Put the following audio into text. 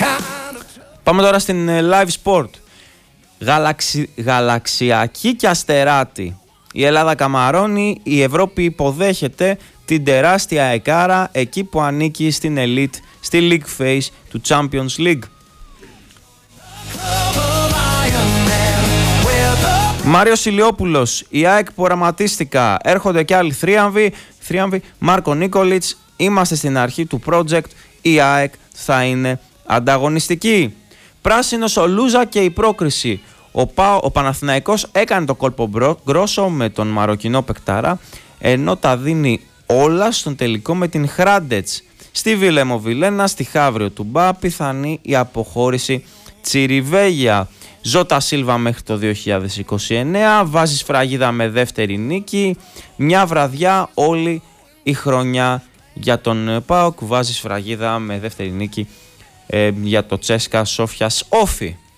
Πάμε τώρα στην live sport. Γαλαξιακή και αστεράτη. Η Ελλάδα καμαρώνει, η Ευρώπη υποδέχεται την τεράστια εκάρα εκεί που ανήκει στην elite, στη league phase του Champions League. Μάριος Ηλιόπουλος, η ΑΕΚ που οραματίστηκα, έρχονται και άλλοι θρίαμβοι, Μάρκο Νίκολιτς, είμαστε στην αρχή του project, η ΑΕΚ θα είναι ανταγωνιστική. Πράσινος ο Λούζα και η πρόκριση. Ο Παναθηναϊκός έκανε το κόλπο γκρόσο με τον Μαροκινό παικτάρα, ενώ τα δίνει όλα στον τελικό με την Χράντετς. Στη Βίλεμο Βιλένα, στη Χαύριο του Μπα, πιθανή η αποχώρηση Τσιριβέγια. Ζώτα Σίλβα μέχρι το 2029, βάζει σφραγίδα με δεύτερη νίκη. Μια βραδιά όλη η χρονιά για τον ΠΑΟΚ, βάζει σφραγίδα με δεύτερη νίκη για το Τσέσκα Σόφιας Όφι.